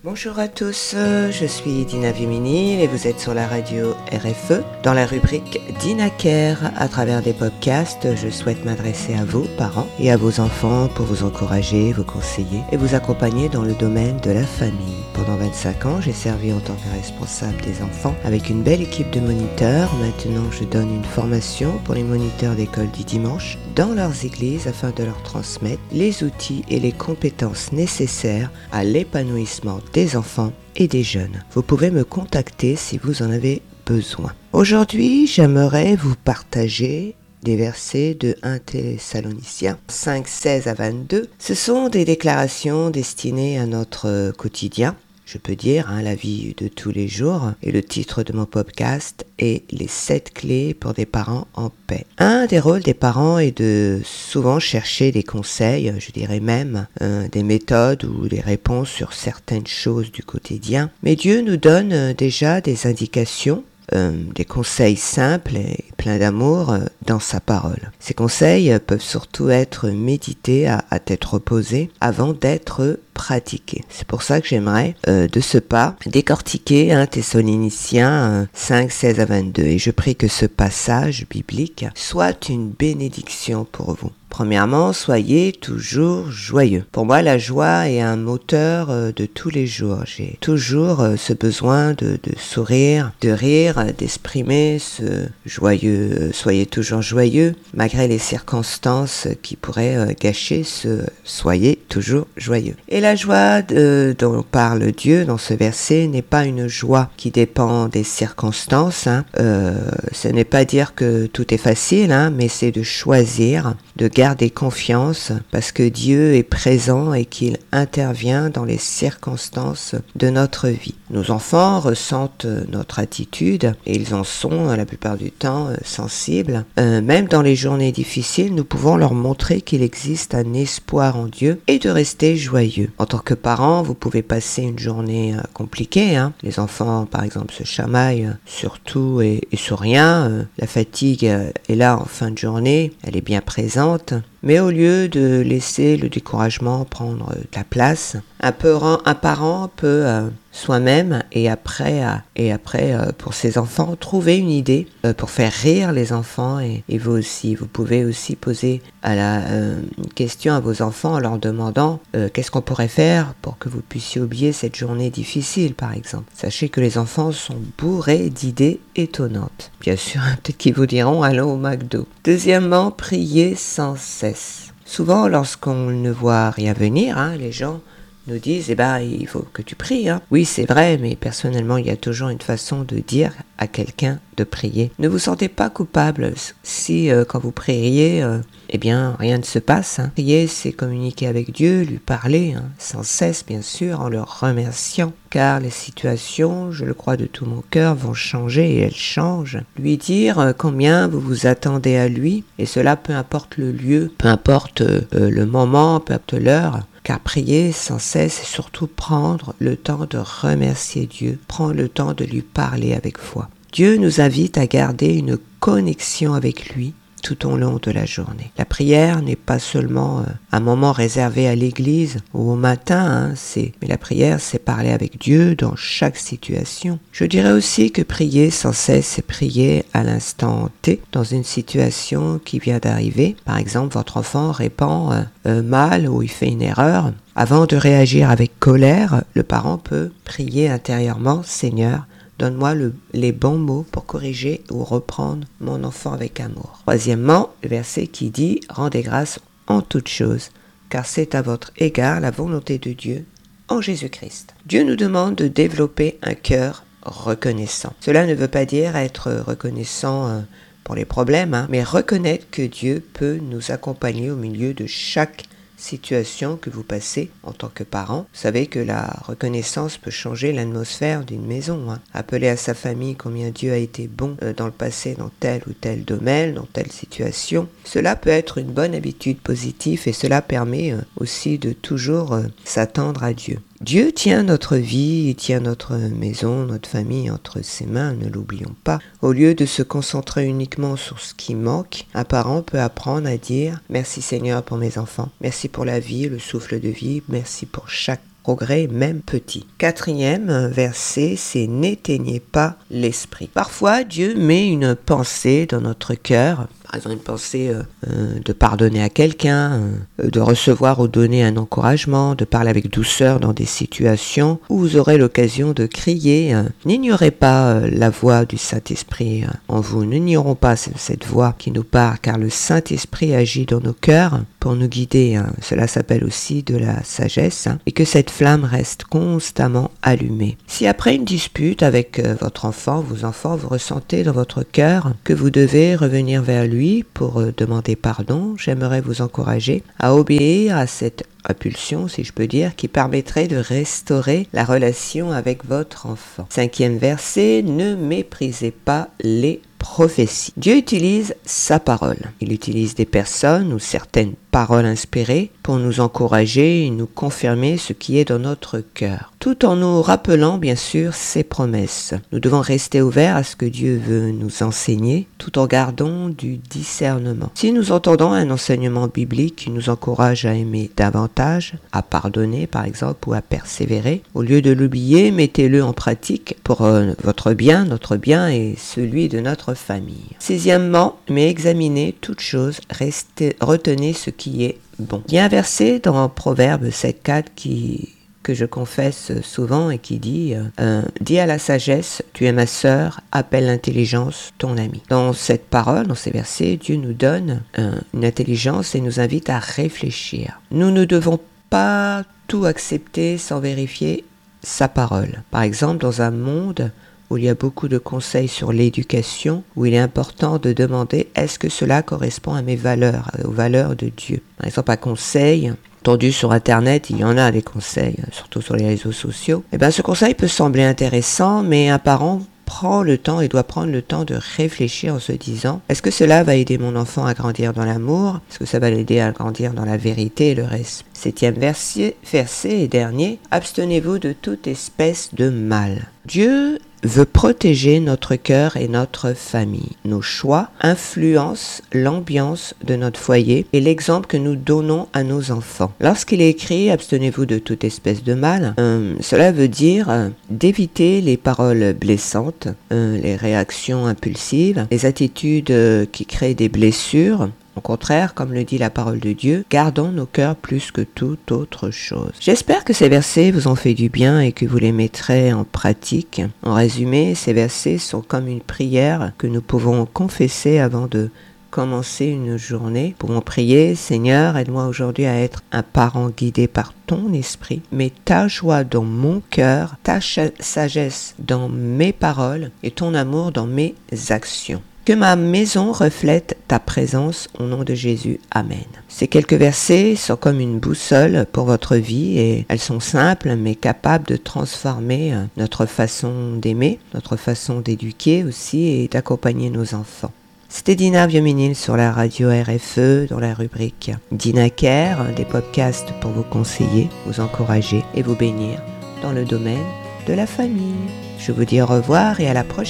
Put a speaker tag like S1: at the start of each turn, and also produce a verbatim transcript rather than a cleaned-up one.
S1: Bonjour à tous, je suis Dina Viminil et vous êtes sur la radio R F E dans la rubrique Dina Care. À travers des podcasts, je souhaite m'adresser à vos parents et à vos enfants pour vous encourager, vous conseiller et vous accompagner dans le domaine de la famille. Pendant vingt-cinq ans, j'ai servi en tant que responsable des enfants avec une belle équipe de moniteurs. Maintenant, je donne une formation pour les moniteurs d'école du dimanche dans leurs églises afin de leur transmettre les outils et les compétences nécessaires à l'épanouissement des enfants et des jeunes. Vous pouvez me contacter si vous en avez besoin. Aujourd'hui, j'aimerais vous partager des versets de premier Thessaloniciens cinq, seize à vingt-deux. Ce sont des déclarations destinées à notre quotidien, je peux dire, hein, la vie de tous les jours. Et le titre de mon podcast est « Les sept clés pour des parents en paix ». Un des rôles des parents est de souvent chercher des conseils, je dirais même euh, des méthodes ou des réponses sur certaines choses du quotidien. Mais Dieu nous donne euh, déjà des indications, euh, des conseils simples et pleins d'amour euh, dans sa parole. Ces conseils euh, peuvent surtout être médités à, à tête reposée avant d'être pratiquer. C'est pour ça que j'aimerais, euh, de ce pas, décortiquer un Thessaloniciens euh, cinq, seize à vingt-deux. Et je prie que ce passage biblique soit une bénédiction pour vous. Premièrement, soyez toujours joyeux. Pour moi, la joie est un moteur euh, de tous les jours. J'ai toujours euh, ce besoin de, de sourire, de rire, d'exprimer ce joyeux. Euh, soyez toujours joyeux, malgré les circonstances qui pourraient euh, gâcher ce soyez toujours joyeux. Et la joie de, dont parle Dieu dans ce verset n'est pas une joie qui dépend des circonstances. Hein. Euh, ce n'est pas dire que tout est facile, hein, mais c'est de choisir, de garder confiance parce que Dieu est présent et qu'il intervient dans les circonstances de notre vie. Nos enfants ressentent notre attitude et ils en sont la plupart du temps sensibles. Euh, même dans les journées difficiles, nous pouvons leur montrer qu'il existe un espoir en Dieu et de rester joyeux. En tant que parent, vous pouvez passer une journée euh, compliquée. Hein. Les enfants, par exemple, se chamaillent euh, sur tout et, et sur rien. Euh, la fatigue euh, est là en fin de journée, elle est bien présente. Mais au lieu de laisser le découragement prendre de la place, un, peu, un parent peut euh, soi-même et après, euh, et après euh, pour ses enfants, trouver une idée euh, pour faire rire les enfants. Et, et vous aussi, vous pouvez aussi poser à la, euh, une question à vos enfants en leur demandant euh, qu'est-ce qu'on pourrait faire pour que vous puissiez oublier cette journée difficile, par exemple. Sachez que les enfants sont bourrés d'idées étonnantes. Bien sûr, peut-être qu'ils vous diront « allons au McDo ». Deuxièmement, priez sans cesse. Souvent, lorsqu'on ne voit rien venir, hein, les gens nous disent eh ben, il faut que tu pries. Hein. Oui, c'est vrai, mais personnellement, il y a toujours une façon de dire à quelqu'un de prier. Ne vous sentez pas coupable si, euh, quand vous priez, euh, eh bien, rien ne se passe. Hein. Prier, c'est communiquer avec Dieu, lui parler, hein, sans cesse, bien sûr, en le remerciant. Car les situations, je le crois de tout mon cœur, vont changer et elles changent. Lui dire euh, combien vous vous attendez à lui, et cela peu importe le lieu, peu importe euh, le moment, peu importe l'heure. Car prier sans cesse, c'est surtout prendre le temps de remercier Dieu, prendre le temps de lui parler avec foi. Dieu nous invite à garder une connexion avec lui tout au long de la journée. La prière n'est pas seulement un moment réservé à l'église ou au matin, hein, c'est, mais la prière, c'est parler avec Dieu dans chaque situation. Je dirais aussi que prier sans cesse, c'est prier à l'instant T dans une situation qui vient d'arriver. Par exemple, votre enfant répond euh, euh, mal ou il fait une erreur. Avant de réagir avec colère, le parent peut prier intérieurement « Seigneur, donne-moi le, les bons mots pour corriger ou reprendre mon enfant avec amour. » Troisièmement, le verset qui dit « Rendez grâce en toutes choses, car c'est à votre égard la volonté de Dieu en Jésus-Christ. » Dieu nous demande de développer un cœur reconnaissant. Cela ne veut pas dire être reconnaissant euh, pour les problèmes, hein, mais reconnaître que Dieu peut nous accompagner au milieu de chaque situation que vous passez en tant que parent. Vous savez que la reconnaissance peut changer l'atmosphère d'une maison. Hein. Appeler à sa famille combien Dieu a été bon euh, dans le passé, dans tel ou tel domaine, dans telle situation. Cela peut être une bonne habitude positive et cela permet euh, aussi de toujours euh, s'attendre à Dieu. Dieu tient notre vie, il tient notre maison, notre famille entre ses mains, ne l'oublions pas. Au lieu de se concentrer uniquement sur ce qui manque, un parent peut apprendre à dire « Merci Seigneur pour mes enfants, merci pour la vie, le souffle de vie, merci pour chaque progrès, même petit. » Quatrième verset, c'est « N'éteignez pas l'esprit ». Parfois, Dieu met une pensée dans notre cœur, par exemple une pensée euh, euh, de pardonner à quelqu'un, euh, de recevoir ou donner un encouragement, de parler avec douceur dans des situations où vous aurez l'occasion de crier. Euh, N'ignorez pas euh, la voix du Saint-Esprit euh, en vous, n'ignorons pas cette voix qui nous parle, car le Saint-Esprit agit dans nos cœurs pour nous guider. Hein. Cela s'appelle aussi de la sagesse, hein, et que cette flamme reste constamment allumée. Si après une dispute avec euh, votre enfant, vos enfants, vous ressentez dans votre cœur que vous devez revenir vers lui pour euh, demander pardon, j'aimerais vous encourager à obéir à cette impulsion, si je peux dire, qui permettrait de restaurer la relation avec votre enfant. Cinquième verset, ne méprisez pas les prophéties. Dieu utilise sa parole. Il utilise des personnes ou certaines paroles inspirées pour nous encourager et nous confirmer ce qui est dans notre cœur, tout en nous rappelant bien sûr ses promesses. Nous devons rester ouverts à ce que Dieu veut nous enseigner, tout en gardant du discernement. Si nous entendons un enseignement biblique qui nous encourage à aimer davantage, à pardonner par exemple ou à persévérer, au lieu de l'oublier, mettez-le en pratique pour euh, votre bien, notre bien et celui de notre famille. Sixièmement, mais examinez toutes choses, restez, retenez ce qui est bon. Il y a un verset dans Proverbe sept quatre qui que je confesse souvent et qui dit euh, « Dis à la sagesse, tu es ma sœur, appelle l'intelligence ton ami ». Dans cette parole, dans ces versets, Dieu nous donne euh, une intelligence et nous invite à réfléchir. Nous ne devons pas tout accepter sans vérifier sa parole. Par exemple, dans un monde où il y a beaucoup de conseils sur l'éducation, où il est important de demander est-ce que cela correspond à mes valeurs, aux valeurs de Dieu. Par exemple, un conseil entendu sur Internet, il y en a des conseils, surtout sur les réseaux sociaux. Et bien, ce conseil peut sembler intéressant, mais un parent prend le temps et doit prendre le temps de réfléchir en se disant est-ce que cela va aider mon enfant à grandir dans l'amour? Est-ce que ça va l'aider à grandir dans la vérité et le respect? Septième verset, verset et dernier, abstenez-vous de toute espèce de mal. Dieu veut protéger notre cœur et notre famille. Nos choix influencent l'ambiance de notre foyer et l'exemple que nous donnons à nos enfants. Lorsqu'il est écrit « Abstenez-vous de toute espèce de mal euh, », cela veut dire euh, d'éviter les paroles blessantes, euh, les réactions impulsives, les attitudes euh, qui créent des blessures. Au contraire, comme le dit la parole de Dieu, gardons nos cœurs plus que toute autre chose. J'espère que ces versets vous ont fait du bien et que vous les mettrez en pratique. En résumé, ces versets sont comme une prière que nous pouvons confesser avant de commencer une journée. Nous pouvons prier, Seigneur, aide-moi aujourd'hui à être un parent guidé par ton esprit. Mets ta joie dans mon cœur, ta sagesse dans mes paroles et ton amour dans mes actions. Que ma maison reflète ta présence au nom de Jésus. Amen. Ces quelques versets sont comme une boussole pour votre vie et elles sont simples mais capables de transformer notre façon d'aimer, notre façon d'éduquer aussi et d'accompagner nos enfants. C'était Dina Viominil sur la radio R F E dans la rubrique Dina Care, des podcasts pour vous conseiller, vous encourager et vous bénir dans le domaine de la famille. Je vous dis au revoir et à la prochaine.